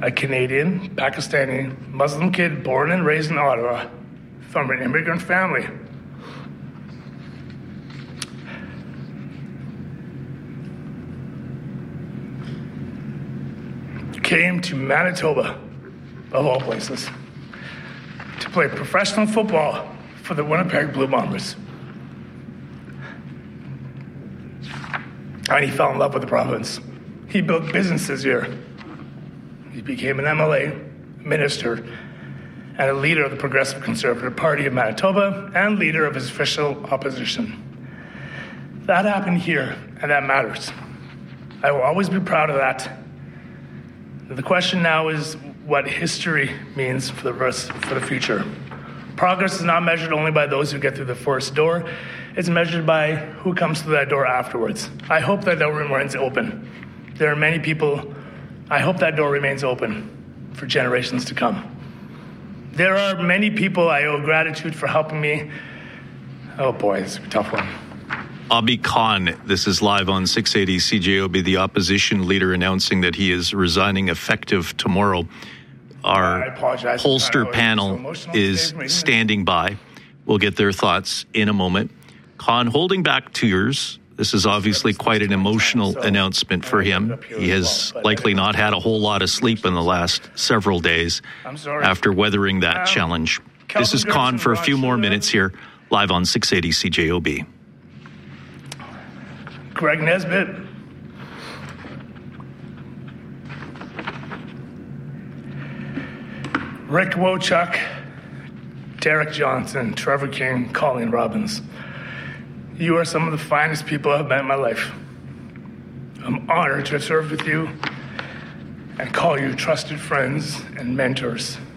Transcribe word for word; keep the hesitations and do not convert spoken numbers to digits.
a Canadian, Pakistani, Muslim kid born and raised in Ottawa from an immigrant family. Came to Manitoba, of all places, to play professional football for the Winnipeg Blue Bombers. And he fell in love with the province. He built businesses here. He became an M L A, minister, and a leader of the Progressive Conservative Party of Manitoba and leader of his official opposition. That happened here, and that matters. I will always be proud of that. The question now is what history means for the rest, for the future. Progress is not measured only by those who get through the first door. It's measured by who comes through that door afterwards. I hope that door remains open. There are many people. I hope that door remains open for generations to come. There are many people I owe gratitude for helping me. Oh boy, this is a tough one. Abi Khan, this is live on six eighty C J O B, the opposition leader announcing that he is resigning effective tomorrow. Our pollster panel is standing by. We'll get their thoughts in a moment. Khan, holding back tears. This is obviously quite an emotional announcement for him. He has likely not had a whole lot of sleep in the last several days after weathering that challenge. This is Khan for a few more minutes here, live on six eighty C J O B. Greg Nesbitt. Rick Wochuk, Derek Johnson, Trevor King, Colleen Robbins. You are some of the finest people I've met in my life. I'm honored to have served with you and call you trusted friends and mentors.